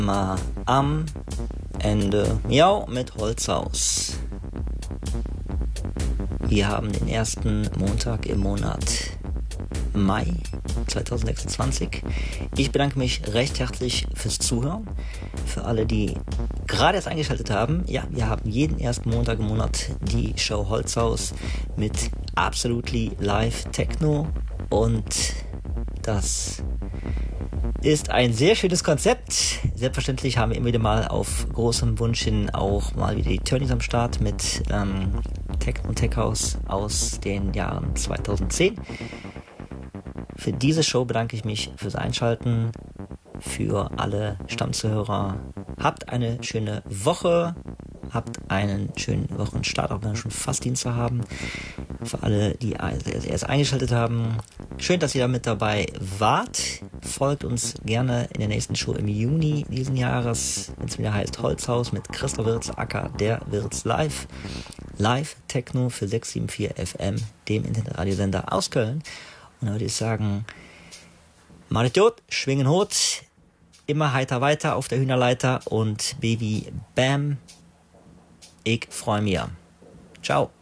Mal am Ende. Miau mit Holzhaus. Wir haben den ersten Montag im Monat Mai 2026. Ich bedanke mich recht herzlich fürs Zuhören. Für alle, die gerade erst eingeschaltet haben, ja, wir haben jeden ersten Montag im Monat die Show Holzhaus mit Absolutely Live Techno und das ist ein sehr schönes Konzept. Selbstverständlich haben wir immer wieder mal auf großem Wunsch hin auch mal wieder die Turnings am Start mit Techno und Tech House aus den Jahren 2010. Für diese Show bedanke ich mich fürs Einschalten, für alle Stammzuhörer. Habt eine schöne Woche, habt einen schönen Wochenstart, auch wenn wir schon fast Dienstag haben. Für alle, die erst eingeschaltet haben, schön, dass ihr da mit dabei wart. Folgt uns gerne in der nächsten Show im Juni diesen Jahres, wenn es wieder heißt Holzhaus mit Christoph Wirz, aka der Wirz Live. Live Techno für 674 FM, dem Internetradiosender aus Köln. Und da würde ich sagen, macht gut, schwingen hot, immer heiter weiter auf der Hühnerleiter und Baby Bam, ich freue mich. Ciao.